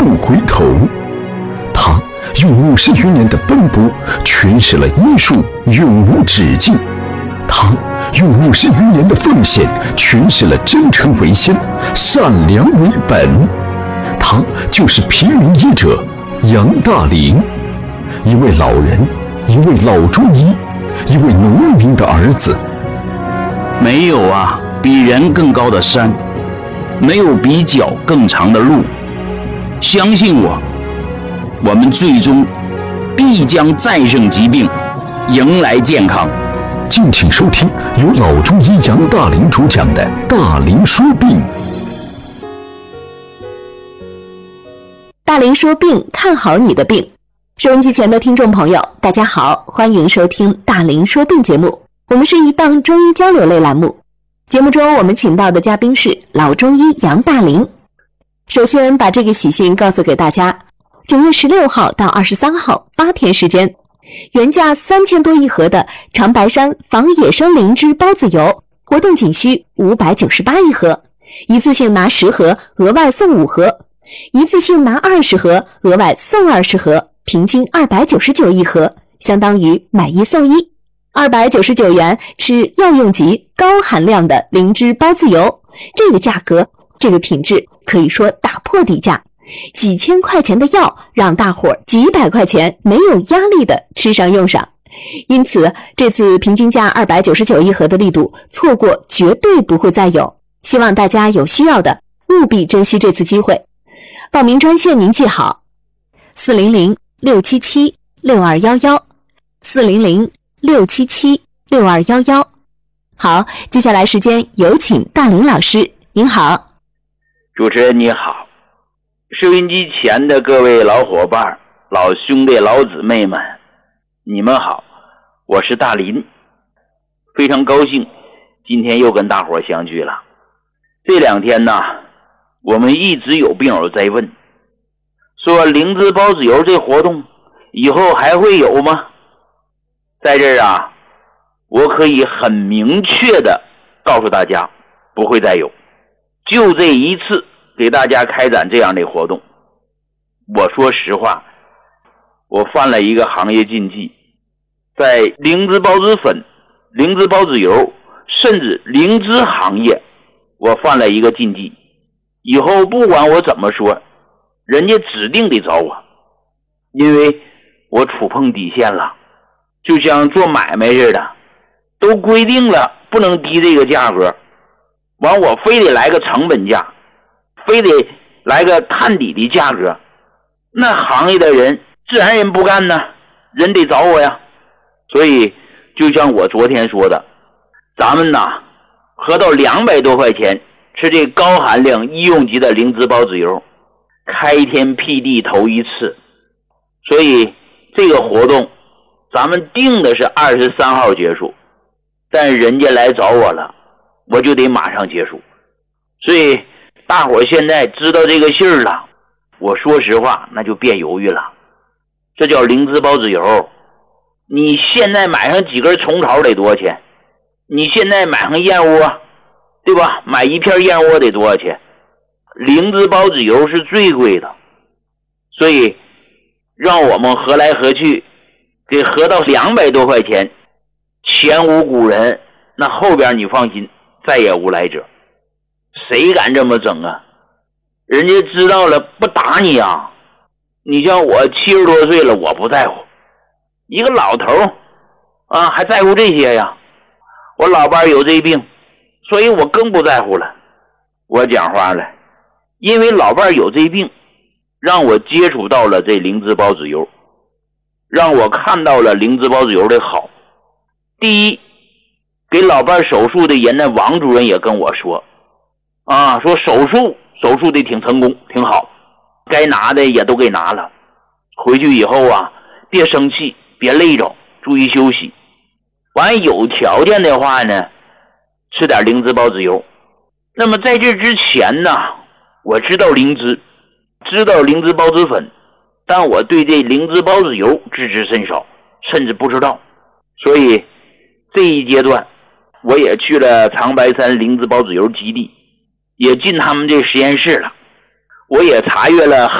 不回头。他用50余年的奔波诠释了艺术永无止境，他用50余年的奉献诠释了真诚为先，善良为本。他就是平民医者杨大林，一位老人，一位老中医，一位农民的儿子。 没有啊比人更高的山，没有比脚更长的路。相信我，我们最终必将战胜疾病，迎来健康。 敬请收听由老中医杨大林主讲的《大林说病》。 大林说病，看好你的病。收音机前的听众朋友，大家好，欢迎收听大林说病节目。我们是一档中医交流类栏目，节目中我们请到的嘉宾是老中医杨大林。首先把这个喜讯告诉给大家，9月16号到23号8天时间，原价3000多一盒的长白山防野生灵芝孢子油活动仅需598一盒，一次性拿10盒额外送5盒，一次性拿20盒额外送20盒，平均299一盒，相当于买1送1，299元吃药用级高含量的灵芝孢子油。这个价格，这个品质，可以说打破底价，几千块钱的药让大伙几百块钱没有压力的吃上用上。因此这次平均价299一盒的力度，错过绝对不会再有，希望大家有需要的务必珍惜这次机会。报名专线您记好，400-677-6211，400-677-6211。好，接下来时间有请大林老师，您好。 主持人你好，收音机前的各位老伙伴、老兄弟、老姊妹们，你们好，我是大林，非常高兴今天又跟大伙相聚了。这2天呢，我们一直有病友在问，说灵芝孢子油这活动以后还会有吗？在这儿啊，我可以很明确的告诉大家，不会再有。就这一次给大家开展这样的活动，我说实话，我犯了一个行业禁忌，在灵芝孢子粉、灵芝孢子油甚至灵芝行业，我犯了一个禁忌，以后不管我怎么说，人家指定得找我，因为我触碰底线了，就像做买卖似的，都规定了不能低这个价格，完我非得来个成本价，非得来个探底的价格，那行业的人自然人不干呢，人得找我呀。所以就像我昨天说的，咱们呐喝到200多块钱吃这高含量医用级的灵芝孢子油，开天辟地头一次。所以这个活动咱们定的是23号结束，但人家来找我了，我就得马上结束。所以大伙现在知道这个信儿了，我说实话那就别犹豫了。这叫灵芝孢子油，你现在买上几根虫草得多少钱？你现在买上燕窝，对吧？买一片燕窝得多少钱？灵芝孢子油是最贵的。所以让我们合来合去给合到200多块钱，前无古人，那后边你放心再也无来者。谁敢这么整啊？人家知道了不打你啊。你像我70多岁了，我不在乎，一个老头啊还在乎这些呀？我老伴有这病，所以我更不在乎了。我讲话了，因为老伴有这病，让我接触到了这灵芝孢子油，让我看到了灵芝孢子油的好。第一，给老伴手术的人呢，王主任也跟我说啊，说手术的挺成功，挺好，该拿的也都给拿了。回去以后啊，别生气，别累着，注意休息。完有条件的话呢，吃点灵芝孢子油。那么在这之前呢，我知道灵芝，知道灵芝孢子粉，但我对这灵芝孢子油知之甚少，甚至不知道。所以这一阶段我也去了长白山灵芝孢子油基地，也进他们这实验室了，我也查阅了